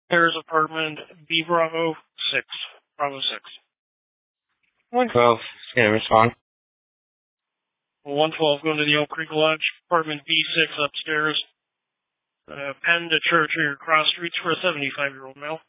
There's apartment B Bravo 6. Bravo 6. 112, yeah, respond. 112 going to the Oak Creek Lodge. Apartment B6 upstairs. Penn to Church or Cross Streets for a 75-year-old male.